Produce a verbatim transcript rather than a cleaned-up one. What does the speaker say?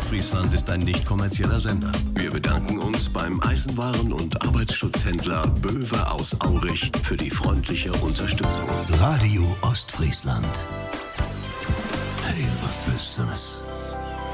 Ostfriesland ist ein nicht kommerzieller Sender. Wir bedanken uns beim Eisenwaren- und Arbeitsschutzhändler Böwe aus Aurich für die freundliche Unterstützung. Radio Ostfriesland. Hey, was Besseres.